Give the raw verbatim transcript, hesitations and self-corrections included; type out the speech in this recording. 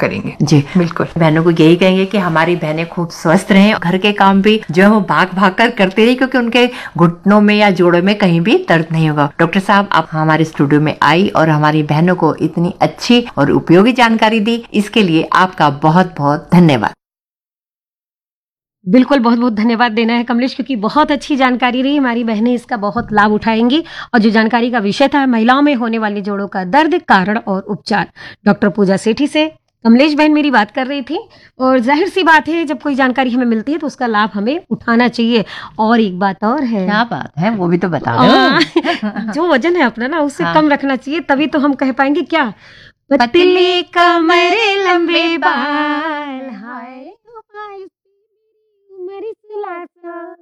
करेंगे। जी बिल्कुल। बहनों को यही कहेंगे कि हमारी बहनें खूब स्वस्थ रहें, घर के काम भी जो है वो भाग भाग कर करते रहे, क्योंकि उनके घुटनों में या जोड़ों में कहीं भी दर्द नहीं होगा। डॉक्टर साहब, आप हमारे स्टूडियो में आई और हमारी बहनों को इतनी अच्छी और उपयोगी जानकारी दी, इसके लिए आपका बहुत बहुत धन्यवाद। बिल्कुल, बहुत बहुत धन्यवाद देना है कमलेश, क्योंकि बहुत अच्छी जानकारी रही। हमारी बहनें इसका बहुत लाभ उठाएंगी। और जो जानकारी का विषय था महिलाओं में होने वाले जोड़ों का दर्द, कारण और उपचार, डॉक्टर पूजा सेठी से कमलेश बहन मेरी बात कर रही थी। और जाहिर सी बात है, जब कोई जानकारी हमें मिलती है तो उसका लाभ हमें उठाना चाहिए। और एक बात और है। क्या बात है, वो भी तो बता दो। जो वजन है अपना ना, उससे हाँ। कम रखना चाहिए, तभी तो हम कह पाएंगे क्या, पतली कमर लंबे बाल, हाय मेरी सिला सा।